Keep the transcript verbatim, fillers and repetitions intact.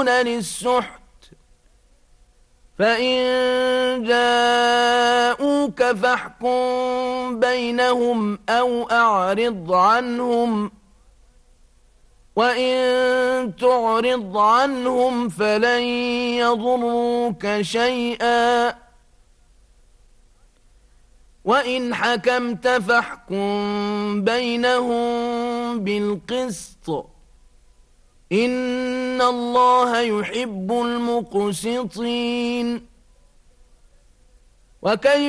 يدعون للسحت فإن جاءوك فاحكم بينهم أو أعرض عنهم وإن تعرض عنهم فلن يضروك شيئا وإن حكمت فاحكم بينهم بالقسط إن الله يحب المقسطين وكيف